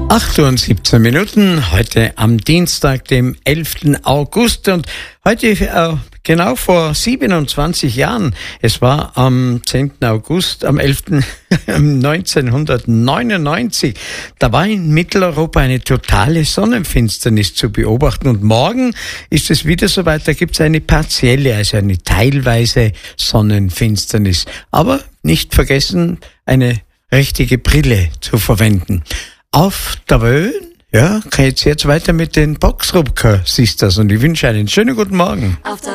8 Uhr und 17 Minuten, heute am Dienstag, dem 11. August und heute genau vor 27 Jahren, es war am 10. August, am 11. 1999, da war in Mitteleuropa eine totale Sonnenfinsternis zu beobachten und morgen ist es wieder soweit, da gibt es eine partielle, also eine teilweise Sonnenfinsternis, aber nicht vergessen, eine richtige Brille zu verwenden. Auf der Wöhn, ja, geht's jetzt weiter mit den Boxrupker Sisters und ich wünsche einen schönen guten Morgen. Auf der